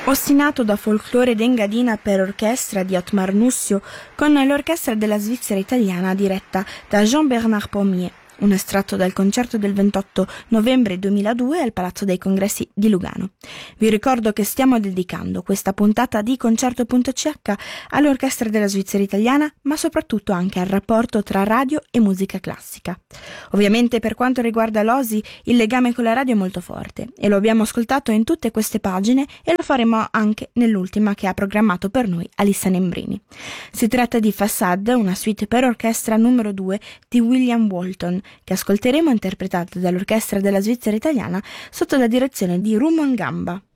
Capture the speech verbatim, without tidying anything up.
Ostinato da folklore d'Engadina per orchestra di Ottmar Nussio con l'orchestra della Svizzera italiana diretta da Jean-Bernard Pommier. Un estratto dal concerto del ventotto novembre duemiladue al Palazzo dei Congressi di Lugano. Vi ricordo che stiamo dedicando questa puntata di Concerto punto c h all'Orchestra della Svizzera Italiana, ma soprattutto anche al rapporto tra radio e musica classica. Ovviamente per quanto riguarda l'O S I il legame con la radio è molto forte e lo abbiamo ascoltato in tutte queste pagine e lo faremo anche nell'ultima che ha programmato per noi Alissa Nembrini. Si tratta di Façade, una suite per orchestra numero due di William Walton, che ascolteremo interpretata dall'Orchestra della Svizzera Italiana sotto la direzione di Rumon Gamba.